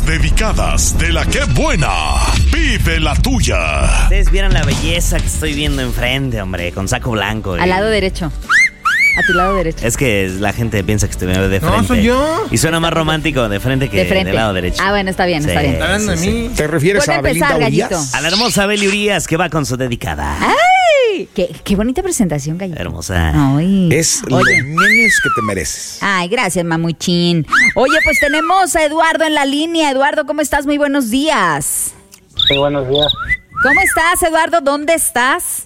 dedicadas de la que buena. Pide la tuya. Ustedes vieran la belleza que estoy viendo enfrente, hombre, con saco blanco. Al lado derecho. A tu lado derecho. Es que la gente piensa que estoy viendo de frente. No, soy yo. Y suena más romántico de frente que De frente. del lado derecho. Ah, bueno, está bien, Sí, está bien. ¿Está hablando de mí? ¿Te refieres Vuelve a a Belinda empezar, Urias? Gallito. A la hermosa Beli Urias que va con su dedicada. ¡Ay! Qué bonita presentación, Gallito. Hermosa. Ay. Es lo Oye. menos que te mereces. Ay, gracias, mamuchín. Oye, pues tenemos a Eduardo en la línea. Eduardo, ¿cómo estás? Muy buenos días. Sí, buenos días. ¿Cómo estás, Eduardo? ¿Dónde estás?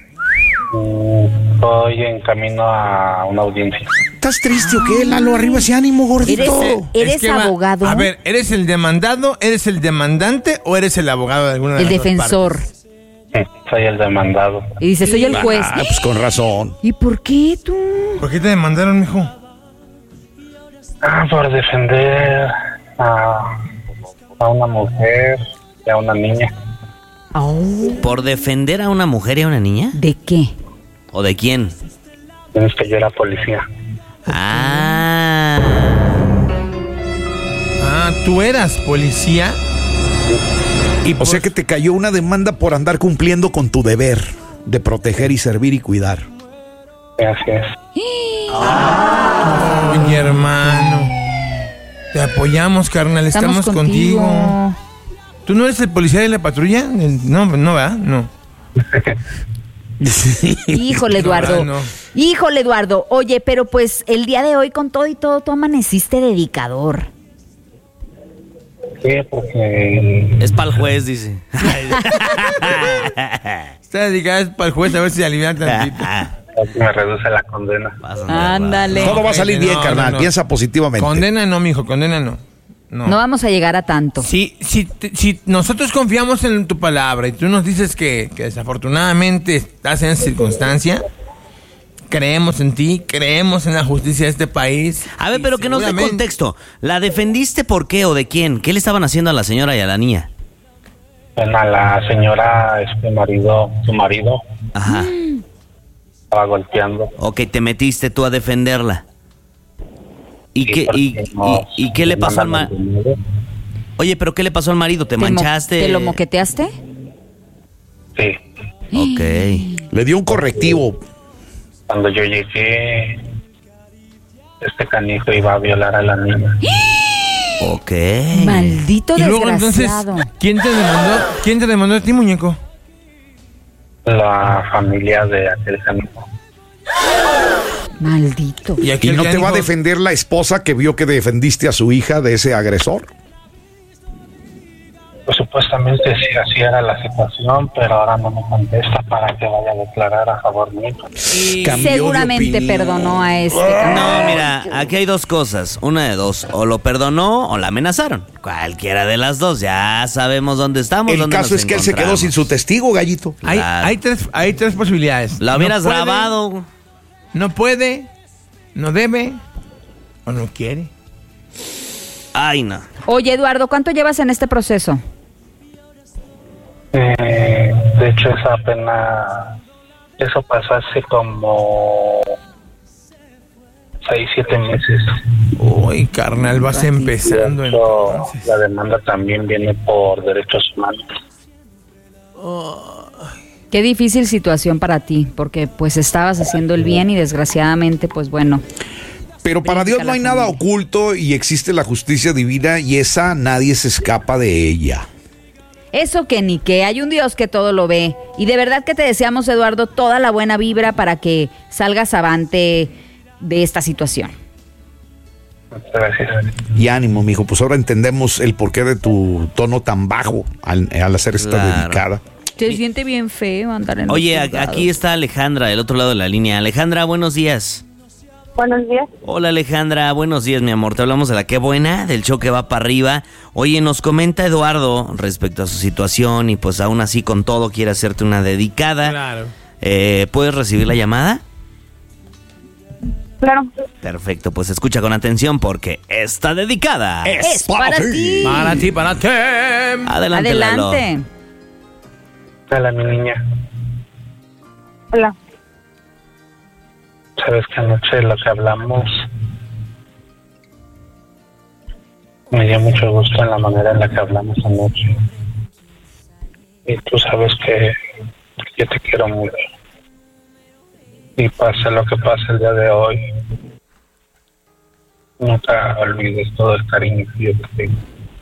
Voy en camino a una audiencia. ¿Estás triste o qué, Lalo? Arriba ese ánimo, gordito. ¿Eres Es que abogado? A ver, ¿eres el demandado, eres el demandante o eres el abogado de alguna de El las dos defensor. partes? Sí, soy el demandado. Y dice, soy el juez. Ah, pues con razón. ¿Y por qué tú? ¿Por qué te demandaron, mijo? Por defender a una mujer y a una niña. ¿Por defender a una mujer y a una niña? ¿De qué? ¿O de quién? Es que yo era policía. Ah. Ah, ¿tú eras policía? Y O sea que te cayó una demanda por andar cumpliendo con tu deber de proteger y servir y cuidar. Sí, así es. Mi hermano. Te apoyamos, carnal, estamos contigo. ¿Tú no eres el policía de la patrulla? No, ¿verdad? No. Híjole, Eduardo. No. Híjole, Eduardo. Oye, pero pues el día de hoy con todo y todo, tú amaneciste dedicador. Sí, porque Es para el juez, dice. Está dedicada para el juez a ver si se alivia tantito. me reduce la condena. Ándale. Todo va a salir bien, No, carnal. no. Piensa positivamente. Condena no, mijo, condena no. No vamos a llegar a tanto. Si nosotros confiamos en tu palabra y tú nos dices que desafortunadamente estás en esa circunstancia, creemos en ti, creemos en la justicia de este país. A ver, y pero que nos dé seguramente- contexto. ¿La defendiste por qué o de quién? ¿Qué le estaban haciendo a la señora y a la niña? Bueno, a la señora, su marido, Ajá. estaba golpeando. Ok, te metiste tú a defenderla. ¿Y Sí, qué, porque nos y qué le pasó al marido? mandan el dinero. Oye, pero ¿qué le pasó al marido? ¿Te manchaste? ¿Te lo moqueteaste? Sí. Ok. Le dio un correctivo. Cuando yo llegué, este canijo iba a violar a la niña. Ok. Maldito Y luego entonces, desgraciado. ¿quién te demandó a ti, muñeco? La familia de aquel canijo. Maldito. ¿Y aquel no te va a canijo- defender la esposa que vio que defendiste a su hija de ese agresor? Pues supuestamente sí, así era la situación, pero ahora no me contesta para que vaya a declarar a favor mío. Cambió de Seguramente opinión. perdonó a este. No, mira, aquí hay dos cosas. Una de dos. O lo perdonó o la amenazaron. Cualquiera de las dos. Ya sabemos dónde estamos. El dónde caso nos es que él se quedó encontramos. sin su testigo, Gallito. Claro. Hay tres posibilidades. La hubieras No puede, grabado. No puede, no debe o no quiere. Ay, no. Oye, Eduardo, ¿cuánto llevas en este proceso? De hecho, eso pasó hace como 6-7 meses. Uy, carnal, vas empezando De hecho, entonces. la demanda también viene por derechos humanos. Qué difícil situación para ti, porque pues estabas haciendo el bien y desgraciadamente, pues bueno. Pero para Dios no hay nada oculto y existe la justicia divina y esa nadie se escapa de ella. Eso que ni que, hay un Dios que todo lo ve. Y de verdad que te deseamos, Eduardo, toda la buena vibra para que salgas avante de esta situación. Muchas gracias. Y ánimo, mijo, pues ahora entendemos el porqué de tu tono tan bajo al hacer esta Claro. dedicada. Se siente bien feo andar en los Oye, juzgados. aquí está Alejandra, del otro lado de la línea. Alejandra, buenos días. Buenos días. Hola Alejandra, buenos días mi amor, te hablamos de la Qué Buena, del show que va para arriba. Oye, nos comenta Eduardo respecto a su situación y pues aún así con todo quiere hacerte una dedicada. Claro. ¿Puedes recibir la llamada? Claro. Perfecto, pues escucha con atención porque está dedicada. Es para ti. Para ti, para ti. Adelante, Lalo. Adelante. Hola, mi niña. Hola. Sabes que anoche lo que hablamos Me dio mucho gusto en la manera en la que hablamos anoche. Y tú sabes que yo te quiero mucho. Y pase lo que pase el día de hoy, nunca olvides todo el cariño que yo te tengo.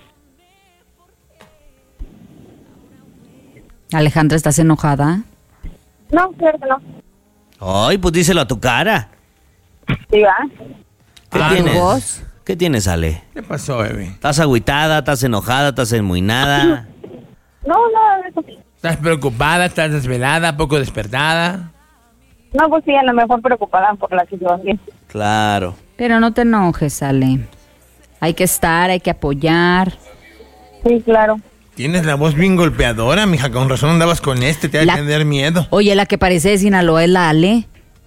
Alejandra, ¿estás enojada? No, claro que no. Ay, pues díselo a tu cara. Sí, va. ¿Qué ¿A tu tienes? voz? ¿Qué tienes, Ale? ¿Qué pasó, bebé? ¿Estás agüitada? ¿Estás enojada? ¿Estás enmuinada? No, nada de eso. ¿Estás preocupada? ¿Estás desvelada? ¿Poco despertada? No, pues sí, a lo mejor preocupada por la situación. Claro. Pero no te enojes, Ale. Hay que estar, hay que apoyar. Sí, claro. Tienes la voz bien golpeadora, mija. Con razón andabas con te ha de La- tener miedo. Oye, la que parece de Sinaloa es la Ale.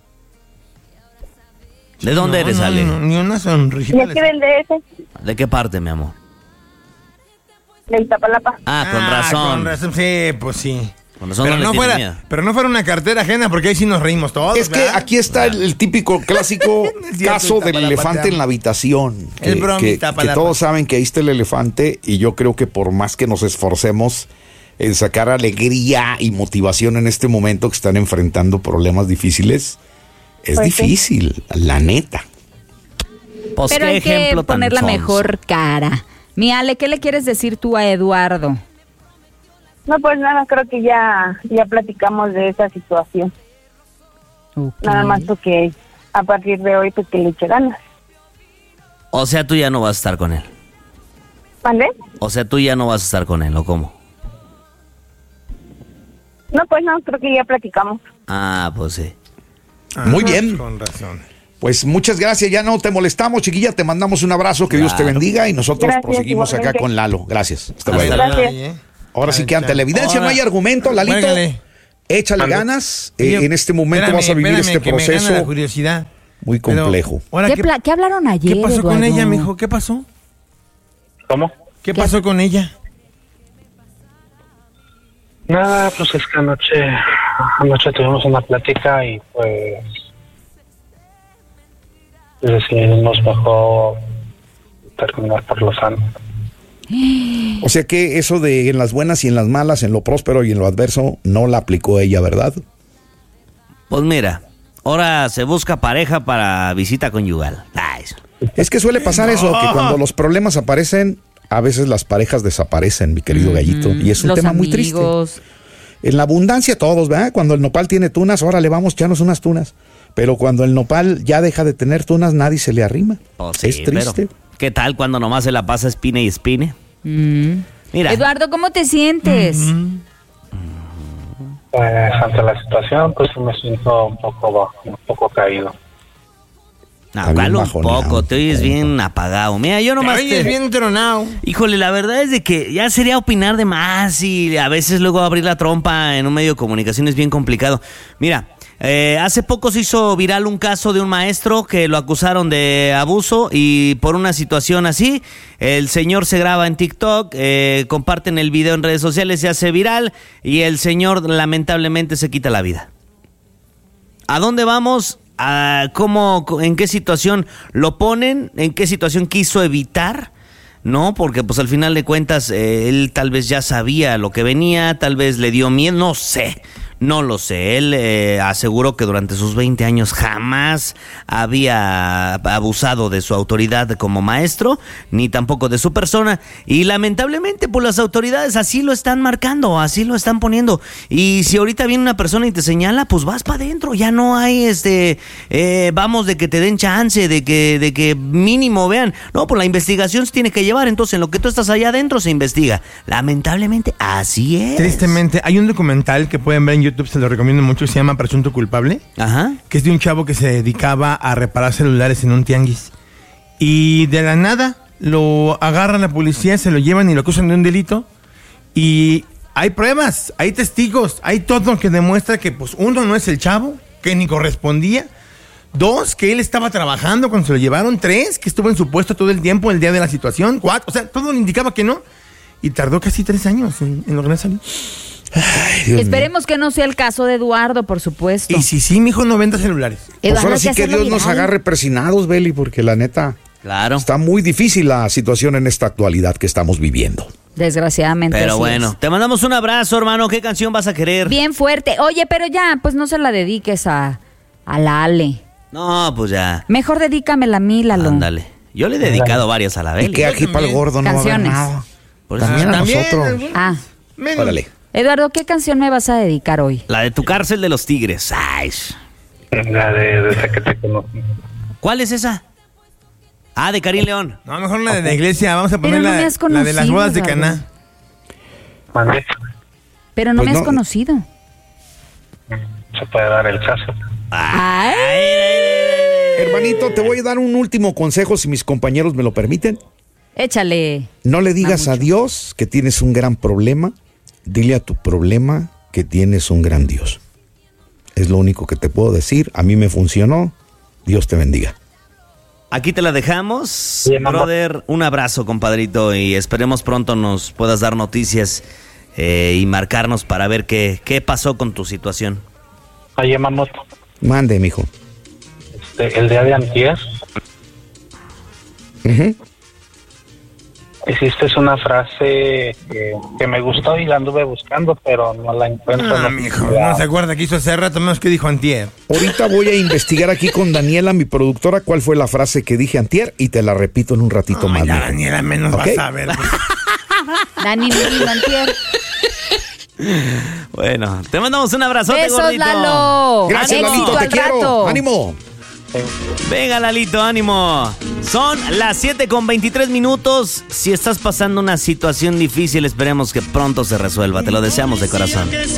¿De dónde eres, Ale? No, ni una ¿Y sonrisita. aquí del DF? ¿De qué parte, mi amor? De Iztapalapa. Ah, con razón. Con razón, sí, pues sí. Con razón Pero no le no, tienes miedo. pero no fuera una cartera ajena, porque ahí sí nos reímos todos. Es que ¿verdad? aquí está el típico clásico Es cierto, caso del Iztapalapa, elefante te en la habitación. El bromita, que Iztapalapa. todos saben que ahí está el elefante y yo creo que por más que nos esforcemos en sacar alegría y motivación en este momento que están enfrentando problemas difíciles, es Pues sí. difícil, la neta. Pues Pero qué hay que ejemplo tan poner la sonso. mejor cara. Mi Ale, ¿qué le quieres decir tú a Eduardo? No, pues nada, creo que ya platicamos de esa situación. Ok. Nada más porque a partir de hoy, pues que le eche ganas. O sea, tú ya no vas a estar con él. ¿Mande? O sea, tú ya no vas a estar con él, ¿o cómo? No, pues no, creo que ya platicamos. Ah, pues sí. Muy bien. Con razón. Pues muchas gracias, ya no te molestamos, chiquilla, te mandamos un abrazo, que Dios te Claro. bendiga y nosotros Gracias, proseguimos acá igualmente. con Lalo. Gracias. Hasta Hasta luego. luego. Gracias. Ahora sí que ante la evidencia no hay argumento, Lalito. Muérgale. Échale ganas. Yo- En este momento espérame, vas a vivir espérame, este que me gana la proceso curiosidad. muy complejo. Ahora, ¿Qué hablaron ayer, ¿Qué pasó con Eduardo? ella, mijo? ¿Qué pasó? ¿Cómo? ¿Qué pasó con ella? Nada, pues es que anoche tuvimos una plática y pues decidimos mejor terminar por lo sano. O sea que eso de en las buenas y en las malas, en lo próspero y en lo adverso, no la aplicó ella, ¿verdad? Pues mira, ahora se busca pareja para visita conyugal. Ay, Es que suele pasar eso, que cuando los problemas aparecen, a veces las parejas desaparecen, mi querido gallito. Y es un Los tema muy triste. amigos. En la abundancia todos, ¿verdad? Cuando el nopal tiene tunas, órale, vamos, echarnos unas tunas. Pero cuando el nopal ya deja de tener tunas, nadie se le arrima. pues sí, Es triste. pero ¿qué tal cuando nomás se la pasa espine y espine? Mira, Eduardo, ¿cómo te sientes? Pues ante la situación, pues me siento un poco caído. Está bien cálmalo un bajoneado, poco, te oyes compa. bien apagado. Mira, yo nomás Oye, es bien tronado. Híjole, la verdad es de que ya sería opinar de más y a veces luego abrir la trompa en un medio de comunicación es bien complicado. Mira, hace poco se hizo viral un caso de un maestro que lo acusaron de abuso y por una situación así, el señor se graba en TikTok, comparten el video en redes sociales, se hace viral y el señor lamentablemente se quita la vida. ¿A dónde vamos? ¿En qué situación lo ponen? ¿En qué situación quiso evitar? No, porque pues al final de cuentas él tal vez ya sabía lo que venía, tal vez le dio miedo, no sé. No lo sé, él aseguró que durante sus 20 años jamás había abusado de su autoridad como maestro, ni tampoco de su persona, y lamentablemente pues las autoridades así lo están marcando, así lo están poniendo, y si ahorita viene una persona y te señala, pues vas para adentro, ya no hay vamos de que te den chance, de que mínimo vean, no, pues la investigación se tiene que llevar, entonces en lo que tú estás allá adentro se investiga, lamentablemente así es. Tristemente, hay un documental que pueden ver en YouTube, se lo recomiendo mucho, se llama Presunto Culpable, Ajá. que es de un chavo que se dedicaba a reparar celulares en un tianguis. Y de la nada lo agarra la policía, se lo llevan y lo acusan de un delito. Y hay pruebas, hay testigos, hay todo que demuestra que, pues, uno, no es el chavo, que ni correspondía. Dos, que él estaba trabajando cuando se lo llevaron. Tres, que estuvo en su puesto todo el tiempo el día de la situación. Cuatro, o sea, todo le indicaba que no. Y tardó casi 3 años en lograr salir. Esperemos que no sea el caso de Eduardo, por supuesto. Y si sí, mijo, no venda celulares. Pues Eduardo, ahora hay sí que hacerlo Dios nos viral. agarre persinados, Beli, porque la neta, Claro. Está muy difícil la situación en esta actualidad que estamos viviendo. Desgraciadamente. Pero así bueno, es. te mandamos un abrazo, hermano. ¿Qué canción vas a querer? Bien fuerte. Oye, pero ya, pues no se la dediques a la Ale. No, pues ya. Mejor dedícamela a mí, Lalo. Ándale. Yo le he dedicado varias a la Y Beli. que aquí para el gordo no va a haber Canciones. nada. Por eso También a está- nosotros. Ah, Órale. Eduardo, ¿qué canción me vas a dedicar hoy? La de Tu cárcel de los tigres. Ay. La de esa que te conocí. ¿Cuál es esa? Ah, de Karim León. No, mejor la de la iglesia. Vamos a poner Pero no la, me has la de las conocido, bodas de Eduardo. Caná. Mande. Pero no Pues me has no. conocido. Se puede dar el caso. Ay. Hermanito, te voy a dar un último consejo si mis compañeros me lo permiten. Échale. No le digas a Dios que tienes un gran problema. Dile a tu problema que tienes un gran Dios. Es lo único que te puedo decir. A mí me funcionó. Dios te bendiga. Aquí te la dejamos. Bien, mamá. Brother, un abrazo, compadrito, y esperemos pronto nos puedas dar noticias y marcarnos para ver qué pasó con tu situación. Oye, Mamoto, Mande, mijo. el día de antier Ujú. hiciste una frase que me gustó y la anduve buscando, pero no la encuentro. Ah, mijo, no se acuerda que hizo hace rato, menos que dijo antier. Ahorita voy a investigar aquí con Daniela, mi productora, cuál fue la frase que dije antier y te la repito en un ratito más. Ay, ya, mijo. Daniela, menos ¿Ok? vas a ver. Dani Miguel Antier. Bueno, te mandamos un abrazote, Besos, gordito. Lalo. Gracias, Éxito Lalito, te al quiero. rato. ¡Ánimo! Venga, Lalito, ánimo. Son las 7:23. Si estás pasando una situación difícil, esperemos que pronto se resuelva. Te lo deseamos de corazón.